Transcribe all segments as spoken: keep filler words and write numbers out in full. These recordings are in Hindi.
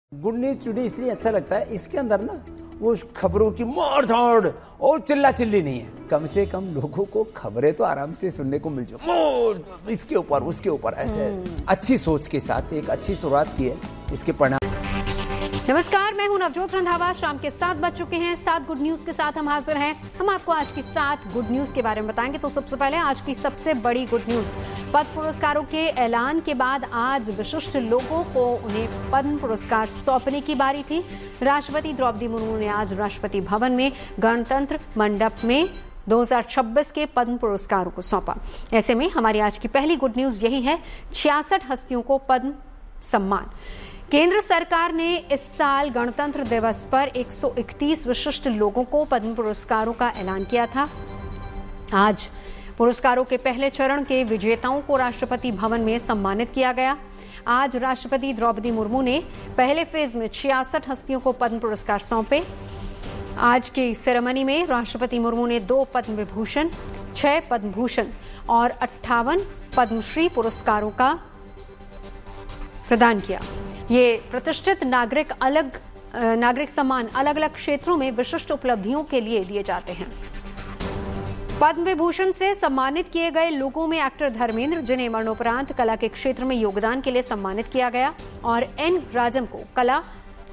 गुड न्यूज टुडे इसलिए अच्छा लगता है, इसके अंदर ना वो खबरों की मार धाड़ और चिल्ला चिल्ली नहीं है। कम से कम लोगों को खबरें तो आराम से सुनने को मिल जाए, इसके ऊपर उसके ऊपर ऐसे अच्छी सोच के साथ एक अच्छी शुरुआत की है। इसके परिणाम। नमस्कार, मैं हूं नवजोत रंधावा। शाम के सात बज चुके हैं। सात गुड न्यूज के साथ हम हाजिर हैं। हम आपको आज की सात गुड न्यूज के बारे में बताएंगे। तो सबसे पहले आज की सबसे बड़ी गुड न्यूज, पद्म पुरस्कारों के ऐलान के बाद आज विशिष्ट लोगों को उन्हें पद्म पुरस्कार सौंपने की बारी थी। राष्ट्रपति द्रौपदी मुर्मू ने आज राष्ट्रपति भवन में गणतंत्र मंडप में दो हज़ार छब्बीस के पद्म पुरस्कारों को सौंपा। ऐसे में हमारी आज की पहली गुड न्यूज यही है, छियासठ हस्तियों को पद्म सम्मान। केंद्र सरकार ने इस साल गणतंत्र दिवस पर एक सौ इकतीस विशिष्ट लोगों को पद्म पुरस्कारों का ऐलान किया था। आज पुरस्कारों के पहले चरण के विजेताओं को राष्ट्रपति भवन में सम्मानित किया गया। आज राष्ट्रपति द्रौपदी मुर्मू ने पहले फेज में छियासठ हस्तियों को पद्म पुरस्कार सौंपे। आज की सेरेमनी में राष्ट्रपति मुर्मू ने दो पद्म विभूषण, छह पद्म भूषण और अट्ठावन पद्मश्री पुरस्कारों का प्रदान किया। ये प्रतिष्ठित नागरिक अलग नागरिक सम्मान अलग अलग क्षेत्रों में विशिष्ट उपलब्धियों के लिए दिए जाते हैं। पद्म विभूषण से सम्मानित किए गए लोगों में एक्टर धर्मेंद्र, जिन्हें मरणोपरांत कला के क्षेत्र में योगदान के लिए सम्मानित किया गया, और एन राजम को कला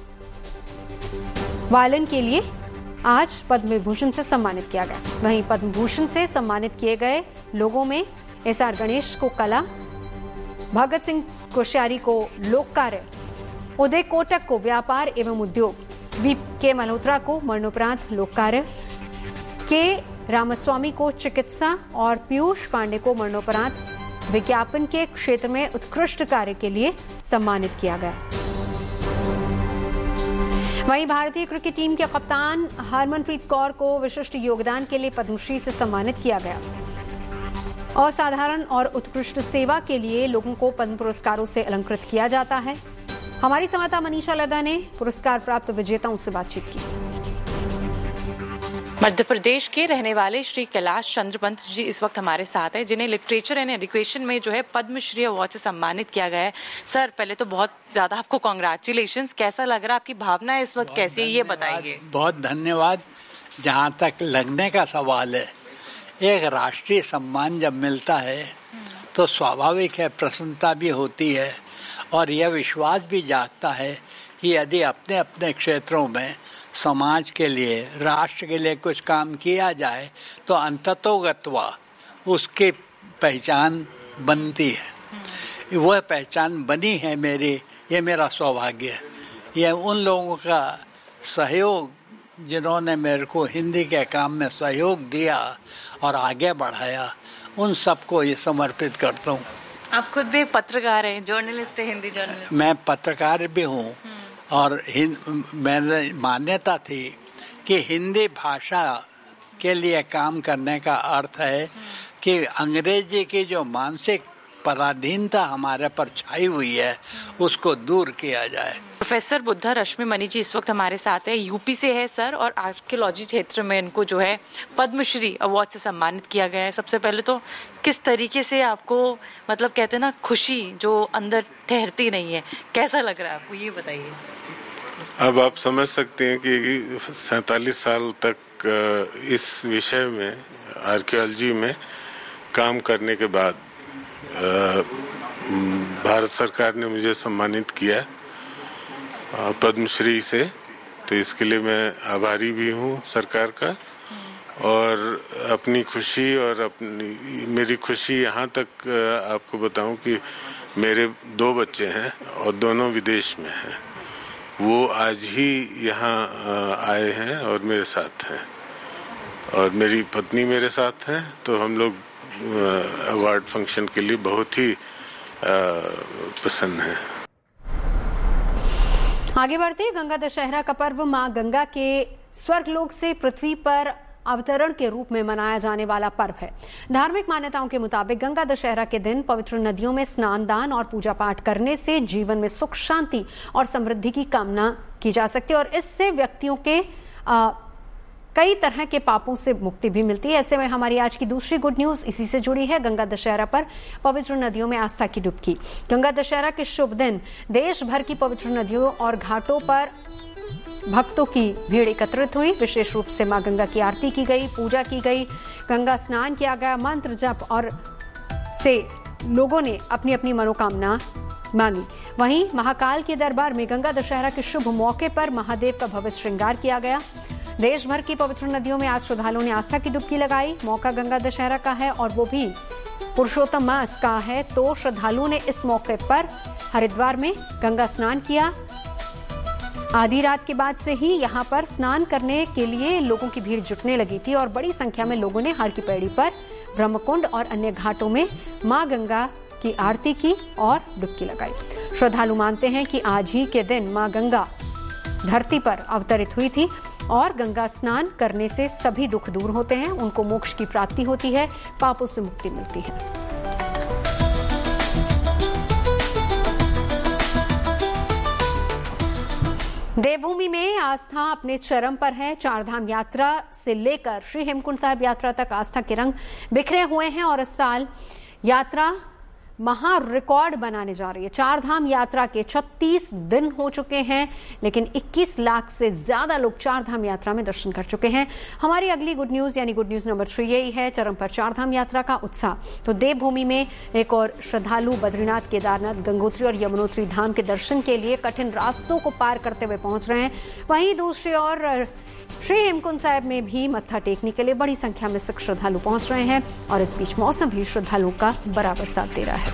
वायलिन के लिए आज पद्म विभूषण से सम्मानित किया गया। वहीं पद्म भूषण से सम्मानित किए गए लोगों में एस आर गणेश को कला, भगत सिंह कोश्यारी को लोक कार्य, उदय कोटक को व्यापार एवं उद्योग, वी के मल्होत्रा को मरणोपरांत लोक कार्य, के रामास्वामी को चिकित्सा और पीयूष पांडे को मरणोपरांत विज्ञापन के क्षेत्र में उत्कृष्ट कार्य के लिए सम्मानित किया गया। वहीं भारतीय क्रिकेट टीम के कप्तान हरमनप्रीत कौर को विशिष्ट योगदान के लिए पद्मश्री से सम्मानित किया गया। असाधारण और उत्कृष्ट सेवा के लिए लोगों को पद्म पुरस्कारों से अलंकृत किया जाता है। हमारी संवाददाता मनीषा लड्डा ने पुरस्कार प्राप्त विजेताओं से बातचीत की। मध्य प्रदेश के रहने वाले श्री कैलाश चंद्र पंत जी इस वक्त हमारे साथ है, जिन्हें लिटरेचर एंड एजुकेशन में जो है पद्मश्री अवार्ड से सम्मानित किया गया है। सर, पहले तो बहुत ज्यादा आपको कॉन्ग्रेचुलेशंस। कैसा लग रहा है, आपकी भावना इस वक्त कैसी है, ये बताइए। बहुत धन्यवाद। जहाँ तक लगने का सवाल है, एक राष्ट्रीय सम्मान जब मिलता है तो स्वाभाविक है प्रसन्नता भी होती है, और यह विश्वास भी जागता है कि यदि अपने अपने क्षेत्रों में समाज के लिए, राष्ट्र के लिए कुछ काम किया जाए तो अंततोगत्वा उसकी पहचान बनती है। वह पहचान बनी है मेरी, ये मेरा सौभाग्य है। यह उन लोगों का सहयोग जिन्होंने मेरे को हिंदी के काम में सहयोग दिया और आगे बढ़ाया, उन सबको ये समर्पित करता हूँ। आप खुद भी एक पत्रकार हैं, जर्नलिस्ट है, हिंदी जर्नलिस्ट। मैं पत्रकार भी हूँ, और मैंने मान्यता थी कि हिंदी भाषा के लिए काम करने का अर्थ है कि अंग्रेजी की जो मानसिक पराधीनता हमारे पर छाई हुई है उसको दूर किया जाए। प्रोफेसर बुद्धा रश्मि मणि जी इस वक्त हमारे साथ है, यूपी से है सर, और आर्कियोलॉजी क्षेत्र में इनको जो है पद्मश्री अवार्ड से सम्मानित किया गया है। सबसे पहले तो किस तरीके से आपको, मतलब कहते हैं ना, खुशी जो अंदर ठहरती नहीं है, कैसा लग रहा है आपको, ये बताइए। अब आप समझ सकते हैं कि सैतालीस साल तक इस विषय में, आर्कियोलॉजी में काम करने के बाद भारत सरकार ने मुझे सम्मानित किया पद्मश्री से, तो इसके लिए मैं आभारी भी हूँ सरकार का। और अपनी खुशी और अपनी मेरी खुशी यहाँ तक आपको बताऊं कि मेरे दो बच्चे हैं और दोनों विदेश में हैं। वो आज ही यहाँ आए हैं और मेरे साथ हैं, और मेरी पत्नी मेरे साथ हैं। तो हम लोग अवार्ड फंक्शन के लिए बहुत ही प्रसन्न हैं। आगे बढ़ते, गंगा दशहरा का पर्व मां गंगा के स्वर्गलोक से पृथ्वी पर अवतरण के रूप में मनाया जाने वाला पर्व है। धार्मिक मान्यताओं के मुताबिक गंगा दशहरा के दिन पवित्र नदियों में स्नान, दान और पूजा पाठ करने से जीवन में सुख, शांति और समृद्धि की कामना की जा सकती है, और इससे व्यक्तियों के आ, कई तरह के पापों से मुक्ति भी मिलती है। ऐसे में हमारी आज की दूसरी गुड न्यूज इसी से जुड़ी है। गंगा दशहरा पर पवित्र नदियों में आस्था की डुबकी। गंगा दशहरा के शुभ दिन देश भर की पवित्र नदियों और घाटों पर भक्तों की भीड़ एकत्रित हुई। विशेष रूप से मां गंगा की आरती की गई, पूजा की गई, गंगा स्नान किया गया, मंत्र जप और से लोगों ने अपनी अपनी मनोकामना मांगी। वहीं महाकाल के दरबार में गंगा दशहरा के शुभ मौके पर महादेव का भव्य श्रृंगार किया गया। देश भर की पवित्र नदियों में आज श्रद्धालुओं ने आस्था की डुबकी लगाई। मौका गंगा दशहरा का है और वो भी पुरुषोत्तम मास का है, तो श्रद्धालुओं ने इस मौके पर हरिद्वार में गंगा स्नान किया। आधी रात के बाद से ही यहां पर स्नान करने के लिए लोगों की भीड़ जुटने लगी थी और बड़ी संख्या में लोगों ने हर की पैड़ी पर ब्रह्मकुंड और अन्य घाटों में मां गंगा की आरती की और डुबकी लगाई। श्रद्धालु मानते हैं कि आज ही के दिन मां गंगा धरती पर अवतरित हुई थी और गंगा स्नान करने से सभी दुख दूर होते हैं, उनको मोक्ष की प्राप्ति होती है, पापों से मुक्ति मिलती है। देवभूमि में आस्था अपने चरम पर है। चारधाम यात्रा से लेकर श्री हेमकुंड साहिब यात्रा तक आस्था के रंग बिखरे हुए हैं और इस साल यात्रा महा रिकॉर्ड बनाने जा रही है। चारधाम यात्रा के छत्तीस दिन हो चुके हैं, लेकिन इक्कीस लाख से ज्यादा लोग चारधाम यात्रा में दर्शन कर चुके हैं। हमारी अगली गुड न्यूज यानी गुड न्यूज नंबर थ्री यही है, चरम पर चारधाम यात्रा का उत्साह। तो देवभूमि में एक और श्रद्धालु बद्रीनाथ, केदारनाथ, गंगोत्री और यमुनोत्री धाम के दर्शन के लिए कठिन रास्तों को पार करते हुए पहुंच रहे हैं। वहीं दूसरी ओर श्री हेमकुंड साहिब में भी मत्था टेकने के लिए बड़ी संख्या में सिख श्रद्धालु पहुंच रहे हैं और इस बीच मौसम भी श्रद्धालुओं का बराबर साथ दे रहा है।